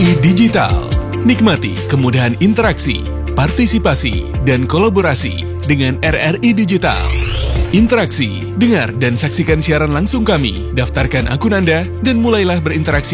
RRI Digital. Nikmati kemudahan interaksi, partisipasi, dan kolaborasi dengan RRI Digital. Interaksi, dengar dan saksikan siaran langsung kami, daftarkan akun Anda, dan mulailah berinteraksi